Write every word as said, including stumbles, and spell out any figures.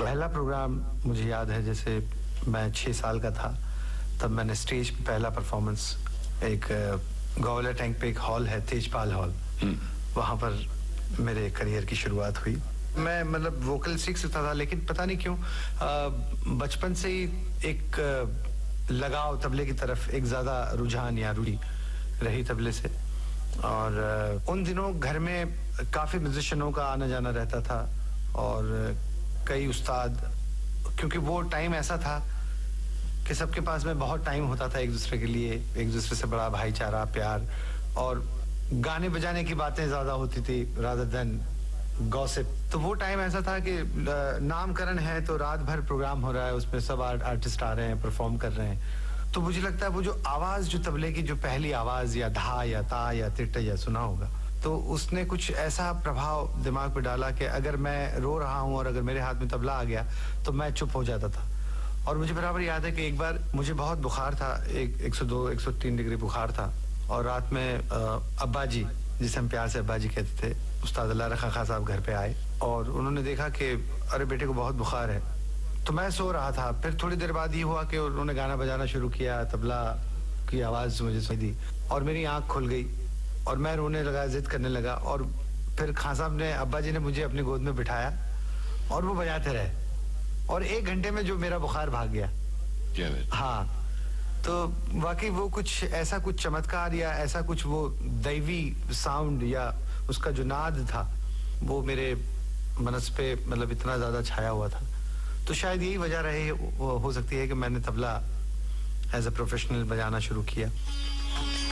पहला प्रोग्राम मुझे याद है, जैसे मैं छः साल का था तब मैंने स्टेज पे पहला परफॉर्मेंस, एक गौला टैंक पे एक हॉल है तेजपाल हॉल, वहाँ पर मेरे करियर की शुरुआत हुई। मैं मतलब वोकल सीख सकता था, लेकिन पता नहीं क्यों बचपन से ही एक आ, लगाव तबले की तरफ, एक ज़्यादा रुझान या रुचि रही तबले से। और आ, उन दिनों घर में काफ़ी म्यूजिशियनों का आना जाना रहता था और कई उस्ताद, क्योंकि वो टाइम ऐसा था कि सबके पास में बहुत टाइम होता था एक दूसरे के लिए, एक दूसरे से बड़ा भाईचारा, प्यार, और गाने बजाने की बातें ज़्यादा होती थी रादर देन गॉसिप। तो वो टाइम ऐसा था कि नामकरण है तो रात भर प्रोग्राम हो रहा है, उसमें सब आर्ट, आर्टिस्ट आ रहे हैं, परफॉर्म कर रहे हैं। तो मुझे लगता है वो जो आवाज़, जो तबले की जो पहली आवाज़, या धा या ता या तिट या सुना होगा, तो उसने कुछ ऐसा प्रभाव दिमाग पे डाला कि अगर मैं रो रहा हूँ और अगर मेरे हाथ में तबला आ गया तो मैं चुप हो जाता था। और मुझे बराबर याद है कि एक बार मुझे बहुत बुखार था, एक एक सौ दो एक सौ तीन डिग्री बुखार था, और रात में अब्बा जी, जिसे हम प्यार से अब्बा जी कहते थे, उस्ताद अल्लाह रखा खां साहब घर पे आए और उन्होंने देखा कि अरे बेटे को बहुत बुखार है। तो मैं सो रहा था, फिर थोड़ी देर बाद ये हुआ कि उन्होंने गाना बजाना शुरू किया, तबला की आवाज़ मुझे सुनाई दी और मेरी आँख खुल गई और मैं रोने लगा, जिद करने लगा, और फिर खां साहब ने, अब्बा जी ने मुझे अपनी गोद में बिठाया और वो बजाते रहे और एक घंटे में जो मेरा बुखार भाग गया। हाँ, तो वाकई वो कुछ ऐसा, कुछ चमत्कार या ऐसा कुछ वो दैवी साउंड या उसका जो नाद था, वो मेरे मनस पे मतलब इतना ज़्यादा छाया हुआ था। तो शायद यही वजह रहे हो सकती है कि मैंने तबला एज अ प्रोफेशनल बजाना शुरू किया।